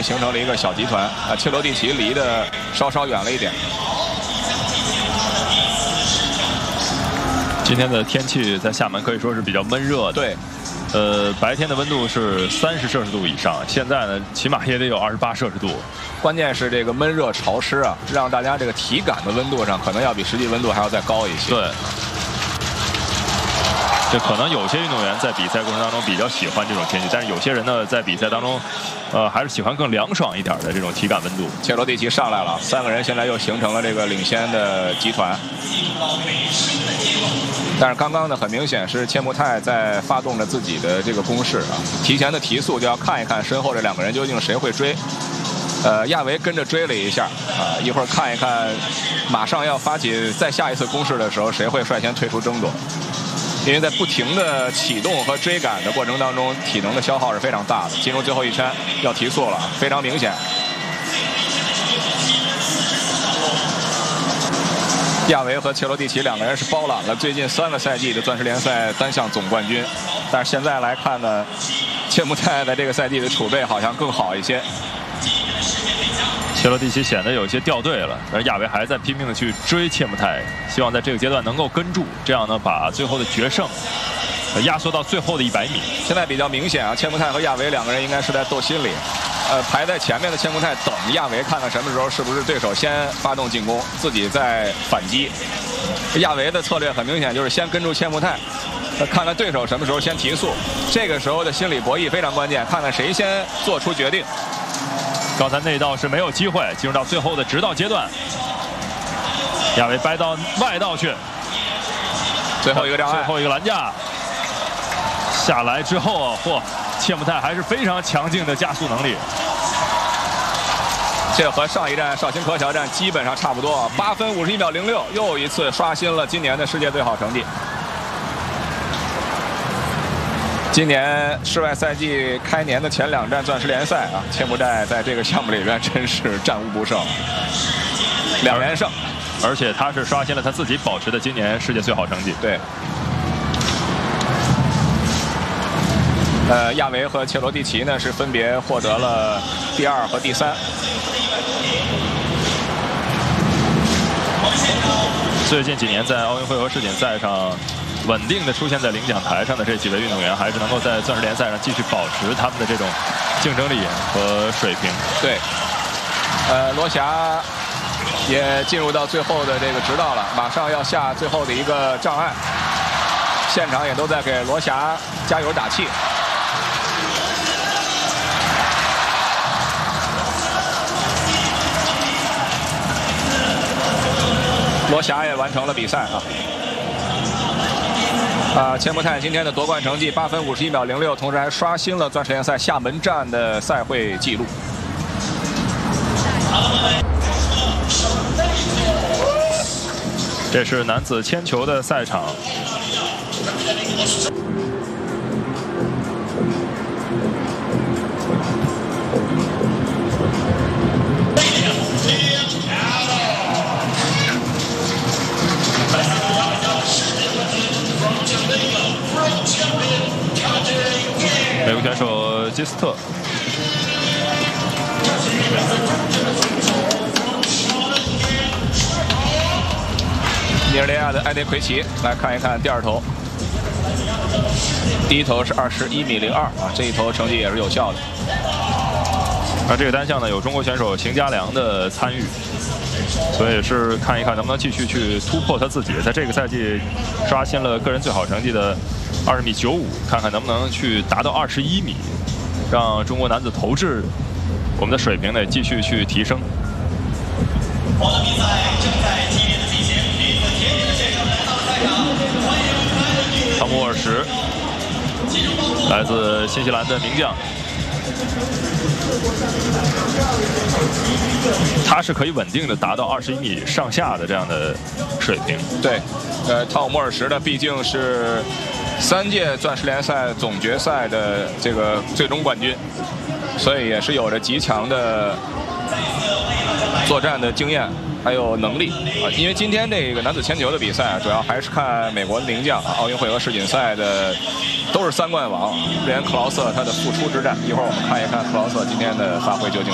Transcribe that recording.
形成了一个小集团啊。切罗蒂奇离得稍稍远了一点。 今天的天气在厦门可以说是比较闷热的。 对。 白天的温度是30摄氏度以上，现在呢，起码也得有28摄氏度。 关键是这个闷热潮湿啊，让大家这个体感的温度上可能要比实际温度还要再高一些。 对，这可能有些运动员在比赛过程当中比较喜欢这种天气，但是有些人呢，在比赛当中，还是喜欢更凉爽一点的这种体感温度。 切罗蒂奇上来了，3个人现在又形成了这个领先的集团。 但是刚刚呢，很明显是切穆泰在发动着自己的这个攻势啊，提前的提速就要看一看身后这2个人究竟谁会追。亚维跟着追了一下啊，一会儿看一看，马上要发起再下一次攻势的时候，谁会率先退出争夺？因为在不停的启动和追赶的过程当中，体能的消耗是非常大的。进入最后一圈要提速了，非常明显。 亚维和切罗蒂奇2个人是包揽了最近3个赛季的钻石联赛单项总冠军，但是现在来看呢，切穆泰的这个赛季的储备好像更好一些。 切罗蒂奇显得有些掉队了，而亚维还在拼命的去追切穆泰，希望在这个阶段能够跟住，这样呢把最后的决胜压缩到最后的100米。 现在比较明显啊，切穆泰和亚维2个人应该是在斗心理。 排在前面的切穆泰等亚维看看什么时候是不是对手先发动进攻，自己再反击。亚维的策略很明显就是先跟住切穆泰，看看对手什么时候先提速。这个时候的心理博弈非常关键，看看谁先做出决定。 刚才内道是没有机会，进入到最后的直道阶段，亚维掰到外道去， 最后一个障碍， 最后一个栏架下来之后啊，嚯！ 切穆泰还是非常强劲的加速能力， 这和上一站绍兴柯桥站基本上差不多，8分51秒06，又一次刷新了今年的世界最好成绩。今年室外赛季开年的前2站钻石联赛啊，切穆泰在这个项目里边真是战无不胜，2连胜， 而且他是刷新了他自己保持的今年世界最好成绩。 对。 亚维和切罗蒂奇呢是分别获得了第2和第3。 最近几年在奥运会和世锦赛上稳定的出现在领奖台上的这几位运动员，还是能够在钻石联赛上继续保持他们的这种竞争力和水平。 对，罗霞也进入到最后的这个直道了，马上要下最后的一个障碍，现场也都在给罗霞加油打气。 罗霞也完成了比赛切穆泰今天的夺冠成绩8分51秒06，同时还刷新了钻石联赛厦门站的赛会纪录。 这是男子铅球的赛场。 美国选手基斯特， 尼日利亚的埃德奎奇来看一看第2投，第1投是21米02这一投成绩也是有效的。 而这个单项呢有中国选手邢家良的参与，所以是看一看能不能继续去突破他自己，在这个赛季刷新了个人最好成绩的20米95，看看能不能去达到21米，让中国男子投掷我们的水平呢继续去提升。 我的比赛正在激烈的进行，女子田径的选手来到赛场，欢迎汤姆沃尔什，来自新西兰的名将。 他是可以稳定的达到21米上下的这样的水平。 对，汤姆莫尔什呢，毕竟是3届钻石联赛总决赛的这个最终冠军，所以也是有着极强的作战的经验还有能力因为今天这个男子铅球的比赛主要还是看美国的名将奥运会和世锦赛的都是3冠王瑞恩·克劳瑟他的复出之战。一会儿我们看一看克劳瑟今天的发挥究竟。